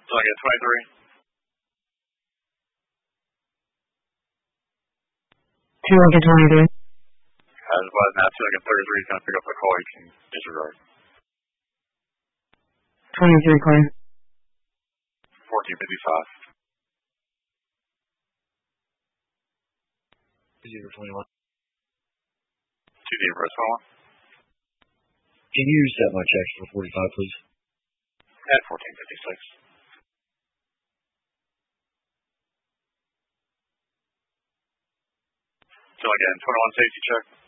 So I get 23. 2 Lincoln 23. As button that 2 Lincoln 33 is going to pick up the call. You can disregard. 23 clear. 1455. 021. 2 press 1. Can you set my checks for 45, please? At 1456. So again, 21 safety check.